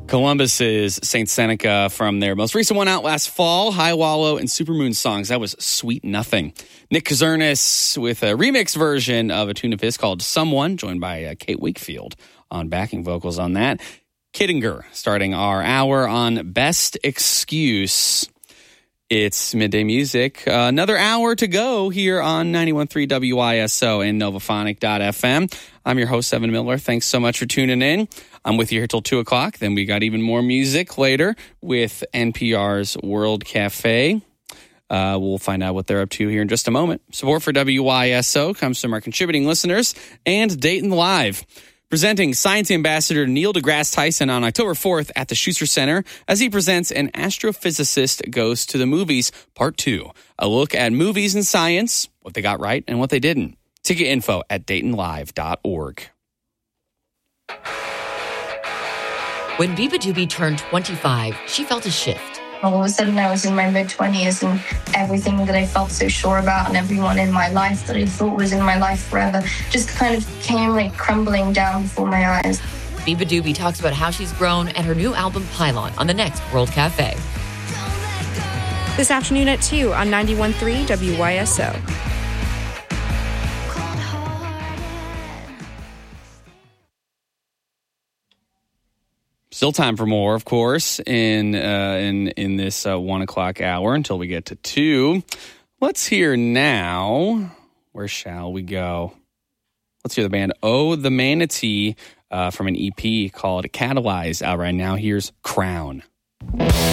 Columbus's Saint Seneca from their most recent one out last fall, High Wallow and Supermoon Songs. That was Sweet Nothing. Nick Kazernis with a remix version of a tune of his called Someone, joined by Kate Wakefield on backing vocals on that. Kittinger starting our hour on Best Excuse. It's Midday Music. Another hour to go here on 91.3 WISO and Novaphonic.fm. I'm your host, Evan Miller. Thanks so much for tuning in. I'm with you here till 2 o'clock. Then we got even more music later with NPR's World Cafe. We'll find out what they're up to here in just a moment. Support for WISO comes from our contributing listeners and Dayton Live. Presenting Science Ambassador Neil deGrasse Tyson on October 4th at the Schuster Center as he presents An Astrophysicist Goes to the Movies, Part 2. A look at movies and science, what they got right and what they didn't. Ticket info at DaytonLive.org. When Biba Doobie turned 25, she felt a shift. All of a sudden, I was in my mid-20s, and everything that I felt so sure about and everyone in my life that I thought was in my life forever just kind of came like crumbling down before my eyes. Biba Doobie talks about how she's grown and her new album Pylon on the next World Cafe. This afternoon at 2 on 91.3 WYSO. Still time for more, of course, in this 1 o'clock hour until we get to 2. Let's hear now. Where shall we go? Let's hear the band Oh the Manatee from an EP called Catalyze out right now. Here's Crown.